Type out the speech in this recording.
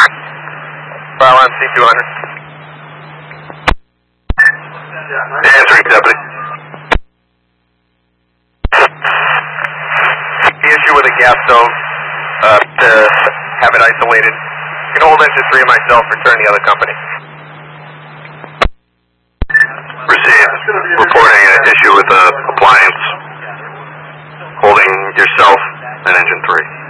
File on C200. Answering, deputy. The issue with a gas stove, to have it isolated. You can hold engine 3 of myself, return the other company. Received. Reporting an issue with appliance holding yourself and engine 3.